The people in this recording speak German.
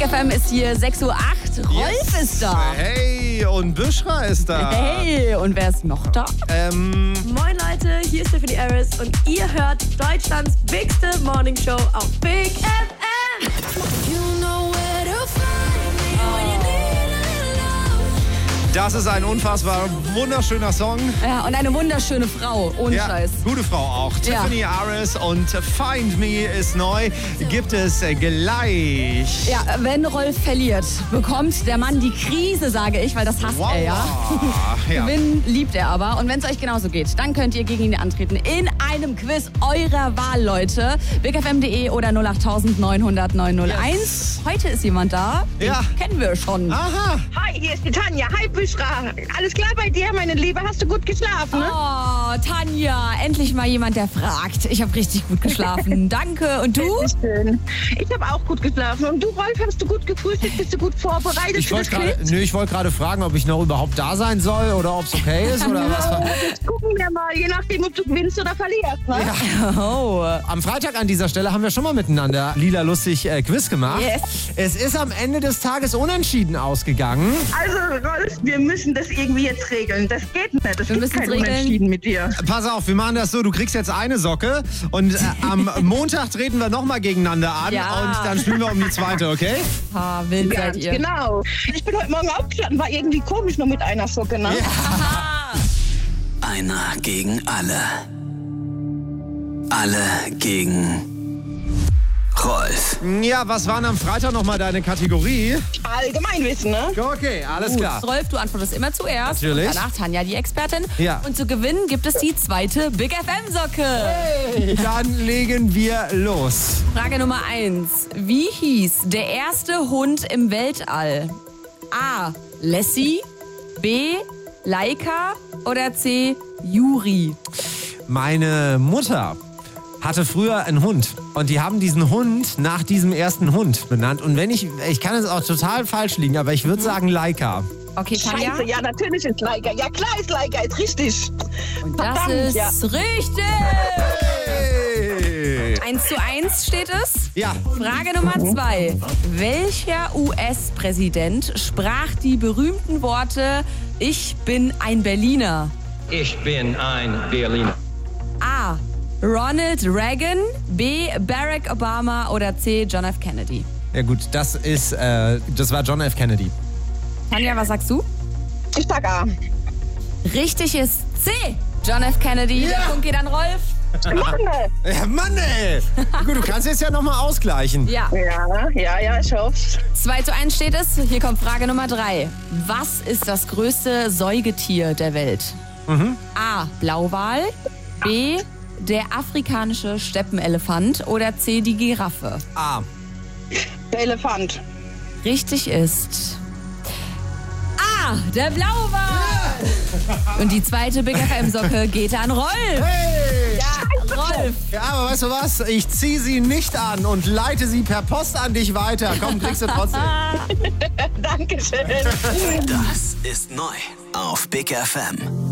FM ist hier 6:08 Uhr. Rolf ist da. Hey, und Büschra ist da. Hey, und wer ist noch da? Moin Leute, hier ist Stephanie Aris und ihr hört Deutschlands bigste Morning Show auf Big FM. Das ist ein unfassbar wunderschöner Song. Ja, und eine wunderschöne Frau, ohne Scheiß. Gute Frau auch. Ja. Tiffany Aris und Find Me ist neu. Gibt es gleich. Ja, wenn Rolf verliert, bekommt der Mann die Krise, sage ich, weil das hasst er ja. Ja. Gewinnen liebt er aber. Und wenn es euch genauso geht, dann könnt ihr gegen ihn antreten in einem Quiz eurer Wahl, Leute. bigfm.de oder 08000 900 901. Yes. Heute ist jemand da, den kennen wir schon. Aha. Hi, hier ist die Tanja. Hi, Büschra. Alles klar bei dir, meine Liebe? Hast du gut geschlafen, ne? Oh, Tanja, endlich mal jemand, der fragt. Ich habe richtig gut geschlafen. Danke. Und du? Schön. Ich habe auch gut geschlafen. Und du, Rolf, hast du gut gefrühstückt? Bist du gut vorbereitet Ich für das wollte Quiz? gerade fragen, ob ich noch überhaupt da sein soll oder ob es okay ist oder was. Jetzt gucken wir mal, je nachdem, ob du gewinnst oder verlierst. Ne? Ja. Oh. Am Freitag an dieser Stelle haben wir schon mal miteinander Lila lustig Quiz gemacht. Yes. Es ist am Ende des Tages unentschieden ausgegangen. Also, Rolf, wir müssen das irgendwie jetzt regeln. Das geht nicht. Das gibt müssen kein es regeln. Unentschieden mit dir. Pass auf, wir machen das so, du kriegst jetzt eine Socke und am Montag treten wir nochmal gegeneinander an Ja. und dann spielen wir um die zweite, okay? Ah, wild seid ihr. Genau. Ich bin heute Morgen aufgestanden, war irgendwie komisch nur mit einer Socke, ne? Einer gegen alle. Alle gegen Rolf. Ja, was waren am Freitag nochmal deine Kategorie? Allgemeinwissen, ne? Okay, alles klar. Rolf, du antwortest immer zuerst. Natürlich. Und danach Tanja, die Expertin. Ja. Und zu gewinnen gibt es die zweite Big FM-Socke. Hey, dann legen wir los. Frage Nummer 1. Wie hieß der erste Hund im Weltall? A. Lassie, B. Laika oder C. Yuri? Meine Mutter hatte früher einen Hund und die haben diesen Hund nach diesem ersten Hund benannt. Und wenn ich kann es auch total falsch liegen, aber ich würde sagen Laika. Okay, Tanja? Scheiße, ja, natürlich ist Leica. Ja, klar ist Leica, ist richtig. Und das Verdammt, ist ja. richtig. Hey. 1:1 steht es. Ja. Frage Nummer 2. Welcher US-Präsident sprach die berühmten Worte Ich bin ein Berliner? Ich bin ein Berliner. A. Ronald Reagan, B. Barack Obama oder C. John F. Kennedy? Ja gut, das war John F. Kennedy. Tanja, was sagst du? Ich sag A. Richtig ist C. John F. Kennedy. Der Punkt geht an Rolf. Mann, Ja, Mann, ey. Gut, du kannst jetzt ja nochmal ausgleichen. Ja. ja, ich hoff's. 2:1 steht es. Hier kommt Frage Nummer 3. Was ist das größte Säugetier der Welt? A. Blauwal, B. der afrikanische Steppenelefant oder C. die Giraffe? A. Der Elefant. Richtig ist A. der Blauwal. Und die zweite Big FM-Socke geht an Rolf. Hey. Rolf. Ja, aber weißt du was? Ich ziehe sie nicht an und leite sie per Post an dich weiter. Komm, kriegst du trotzdem. Dankeschön. Das ist neu auf Big FM.